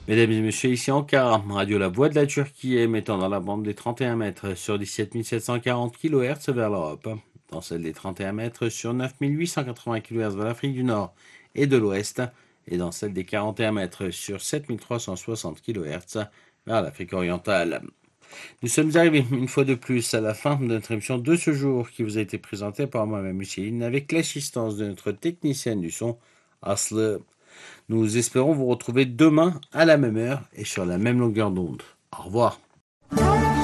Mesdames et messieurs, ici Ankara, radio La Voix de la Turquie émettant dans la bande des 31 mètres sur 17 740 kHz vers l'Europe, dans celle des 31 mètres sur 9 880 kHz vers l'Afrique du Nord et de l'Ouest, et dans celle des 41 mètres sur 7 360 kHz vers l'Afrique orientale. Nous sommes arrivés une fois de plus à la fin de notre émission de ce jour qui vous a été présentée par moi-même, Hussein, avec l'assistance de notre technicienne du son, Asle. Nous espérons vous retrouver demain à la même heure et sur la même longueur d'onde. Au revoir.